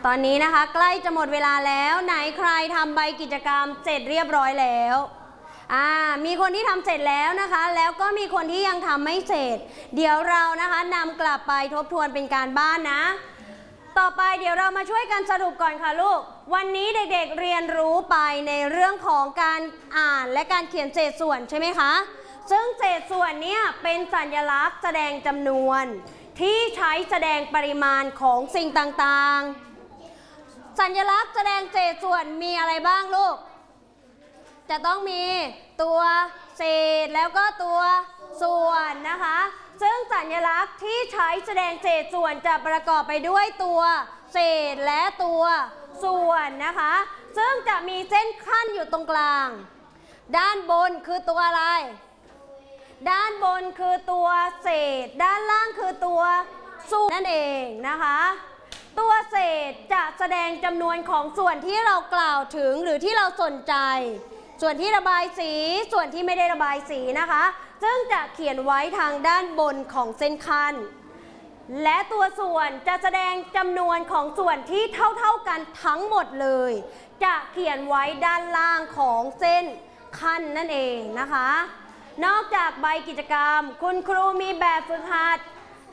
ตอนนี้นะคะใกล้จะหมดเวลาแล้วไหนใครทำใบกิจกรรมเสร็จเรียบร้อยแล้วมีคนที่ทำเสร็จแล้วนะคะแล้วก็มีคนที่ยังทำไม่เสร็จเดี๋ยวเรานะคะนำกลับไปทบทวนเป็นการบ้านนะต่อไปเดี๋ยวเรามาช่วยกันสรุปก่อนค่ะลูกวันนี้เด็กๆเรียนรู้ไปในเรื่องของการอ่านและการเขียนเศษส่วนใช่ไหมคะซึ่งเศษส่วนเนี่ยเป็นสัญลักษณ์แสดงจำนวนที่ใช้แสดงปริมาณของสิ่งต่างๆสัญลักษณ์แสดงเศษส่วนมีอะไรบ้างลูกจะต้องมีตัวเศษแล้วก็ตัวส่วนนะคะซึ่งสัญลักษณ์ที่ใช้แสดงเศษส่วนจะประกอบไปด้วยตัวเศษและตัวส่วนนะคะซึ่งจะมีเส้นขั้นอยู่ตรงกลางด้านบนคือตัวอะไรด้านบนคือตัวเศษด้านล่างคือตัวส่วนนั่นเองนะคะตัวเศษจะแสดงจำนวนของส่วนที่เรากล่าวถึงหรือที่เราสนใจส่วนที่ระบายสีส่วนที่ไม่ได้ระบายสีนะคะซึ่งจะเขียนไว้ทางด้านบนของเส้นขั้นและตัวส่วนจะแสดงจำนวนของส่วนที่เท่ากันทั้งหมดเลยจะเขียนไว้ด้านล่างของเส้นขั้นนั่นเองนะคะนอกจากใบกิจกรรมคุณครูมีแบบฝึกหัด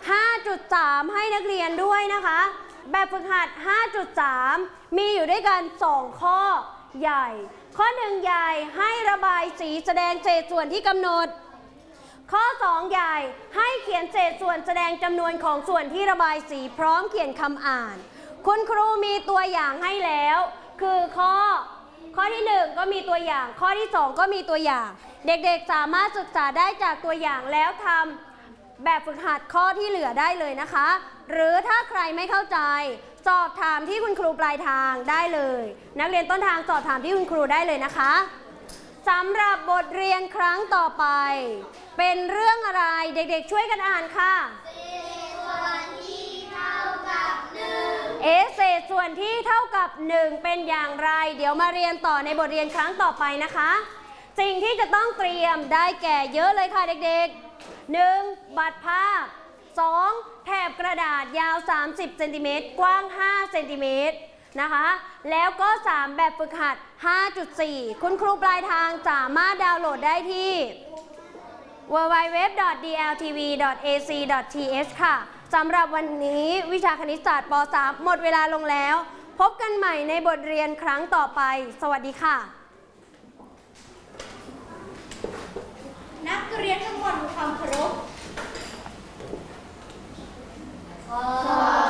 5.3 ให้นักเรียนด้วยนะคะแบบฝึกหัด 5.3 มีอยู่ด้วยกัน2ข้อใหญ่ข้อ1ใหญ่ให้ระบายสีแสดงเศษส่วนที่กำหนดข้อ2ใหญ่ให้เขียนเศษส่วนแสดงจำนวนของส่วนที่ระบายสีพร้อมเขียนคำอ่านคุณครูมีตัวอย่างให้แล้วคือข้อที่1ก็มีตัวอย่างข้อที่2ก็มีตัวอย่างเด็กๆสามารถศึกษาได้จากตัวอย่างแล้วทำแบบฝึกหัดข้อที่เหลือได้เลยนะคะหรือถ้าใครไม่เข้าใจสอบถามที่คุณครูปลายทางได้เลยนักเรียนต้นทางสอบถามที่คุณครูได้เลยนะคะสำหรับบทเรียนครั้งต่อไปเป็นเรื่องอะไรเด็กๆช่วยกันอ่านค่ะเศษส่วนที่เท่ากับ1เป็นอย่างไรเดี๋ยวมาเรียนต่อในบทเรียนครั้งต่อไปนะคะสิ่งที่จะต้องเตรียมได้แก่เยอะเลยค่ะเด็กๆ1บัตรภาพ2แถบกระดาษยาว30เซนติเมตรกว้าง5เซนติเมตรนะคะแล้วก็3แบบฝึกหัด 5.4 คุณครูปลายทางสามารถดาวน์โหลดได้ที่ www.dltv.ac.th ค่ะสำหรับวันนี้วิชาคณิตศาสตร์ป .3 หมดเวลาลงแล้วพบกันใหม่ในบทเรียนครั้งต่อไปสวัสดีค่ะนักเรียนทั้งหมดมีความเคารพ